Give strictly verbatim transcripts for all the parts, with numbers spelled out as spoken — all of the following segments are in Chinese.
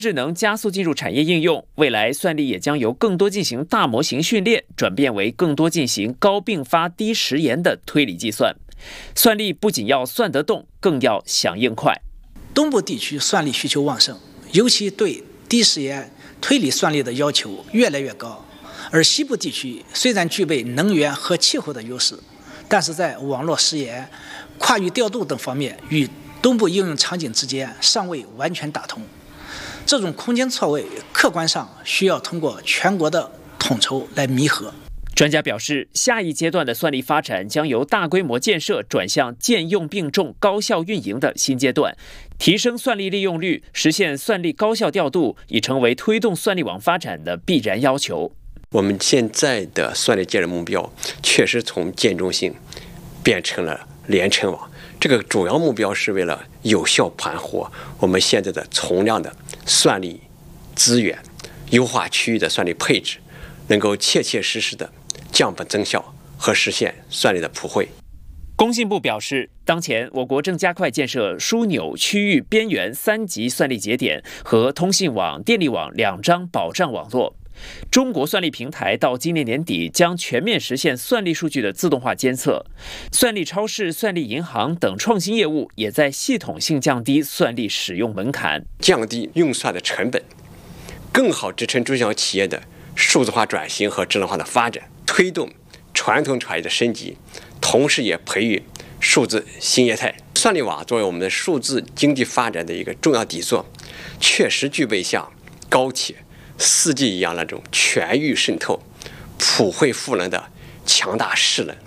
智能加速进入产业应用，未来算力也将由更多进行大模型训练，转变为更多进行高并发、低时延的推理计算。算力不仅要算得动，更要响应快。 东部地区算力需求旺盛，尤其对低时延推理算力的要求越来越高。而西部地区虽然具备能源和气候的优势，但是在网络时延、跨域调度等方面与东部应用场景之间尚未完全打通。这种空间错位，客观上需要通过全国的统筹来弥合。 专家表示，下一阶段的算力发展将由大规模建设转向兼用并重、高效运营的新阶段。提升算力利用率，实现算力高效调度，已成为推动算力网发展的必然要求。 我们现在的算力建设目标，确实从建中心变成了连成网。这个主要目标是为了有效盘活我们现在的存量的算力资源，优化区域的算力配置，能够切切实实的降本增效和实现算力的普惠。 工信部表示，当前我国正加快建设枢纽区域边缘三级算力节点和通信网、电力网两张保障网络。中国算力平台到今年年底将全面实现算力数据的自动化监测，算力超市、算力银行等创新业务也在系统性降低算力使用门槛， 降低用算的成本，更好支撑中小企业的数字化转型和智能化的发展，推动传统产业的升级，同时也培育数字新业态。算力网作为我们的数字经济发展的一个重要底座，确实具备像高铁、四 G 一样那种全域渗透、普惠赋能的强大势能。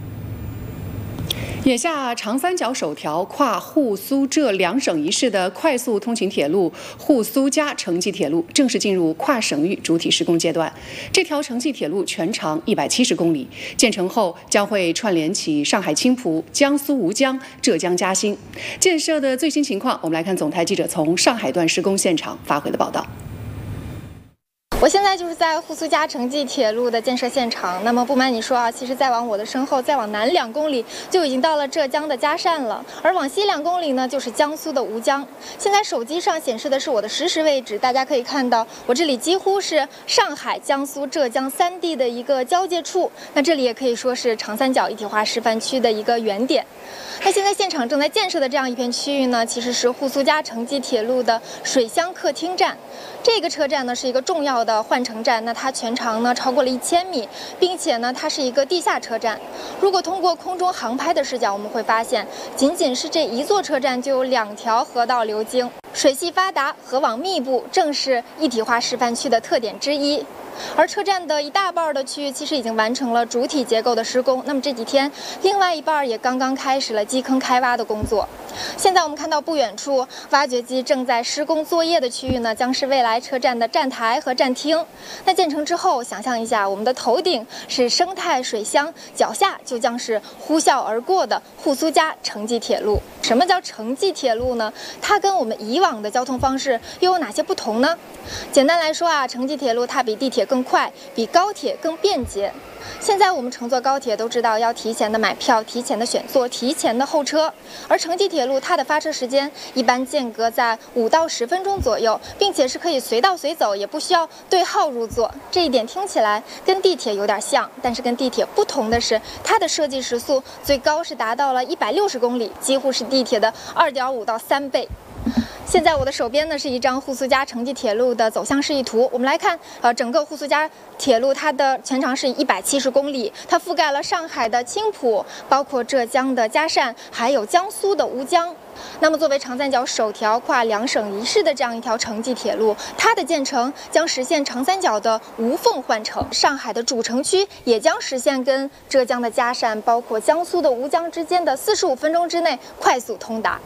眼下，长三角首条跨沪苏浙两省一市的快速通勤铁路沪苏嘉城际铁路正式进入跨省域主体施工阶段。这条城际铁路全长一百七十公里，建成后将会串联起上海青浦、江苏吴江、浙江嘉兴。建设的最新情况，我们来看总台记者从上海段施工现场发回的报道。 我现在就是在沪苏嘉城际铁路的建设现场。那么不瞒你说啊，其实再往我的身后，再往南两公里就已经到了浙江的嘉善了，而往西两公里呢就是江苏的吴江。现在手机上显示的是我的实时位置，大家可以看到，我这里几乎是上海、江苏、浙江三地的一个交界处。那这里也可以说是长三角一体化示范区的一个原点。那现在现场正在建设的这样一片区域呢，其实是沪苏嘉城际铁路的水乡客厅站。这个车站呢是一个重要的换乘站，那它全长呢超过了一千米，并且呢它是一个地下车站。如果通过空中航拍的视角，我们会发现，仅仅是这一座车站就有两条河道流经，水系发达，河网密布，正是一体化示范区的特点之一。而车站的一大半的区域其实已经完成了主体结构的施工，那么这几天另外一半也刚刚开始了基坑开挖的工作。现在我们看到不远处挖掘机正在施工作业的区域呢，将是未来车站的站台和站厅。那建成之后，想象一下，我们的头顶是生态水乡，脚下就将是呼啸而过的沪苏嘉城际铁路。什么叫城际铁路呢？它跟我们以往的交通方式又有哪些不同呢？简单来说啊，城际铁路它比地铁更快，比高铁更便捷。现在我们乘坐高铁都知道要提前的买票、提前的选座、提前的候车，而城际铁路它的发车时间一般间隔在五到十分钟左右，并且是可以随到随走，也不需要对号入座。这一点听起来跟地铁有点像，但是跟地铁不同的是，它的设计时速最高是达到了一百六十公里，几乎是地铁的二点五到三倍。现在我的手边呢是一张沪苏嘉城际铁路的走向示意图。我们来看，呃，整个沪苏嘉铁路它的全长是一百七十公里，它覆盖了上海的青浦，包括浙江的嘉善，还有江苏的吴江。那么，作为长三角首条跨两省一市的这样一条城际铁路，它的建成将实现长三角的无缝换乘，上海的主城区也将实现跟浙江的嘉善，包括江苏的吴江之间的四十五分钟之内快速通达。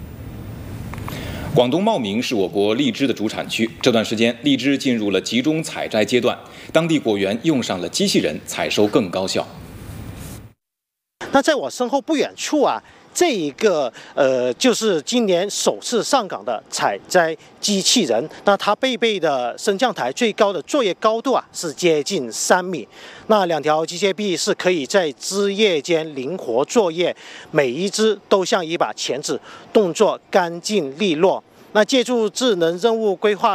广东茂名是我国荔枝的主产区，这段时间荔枝进入了集中采摘阶段，当地果园用上了机器人，采收更高效。 那在我身后不远处啊，这一个呃就是今年首次上岗的采摘机器人，那它配备的升降台最高的作业高度啊是接近三米。那两条机械臂是可以在枝叶间灵活作业，每一只都像一把钳子，动作干净利落。那借助智能任务规划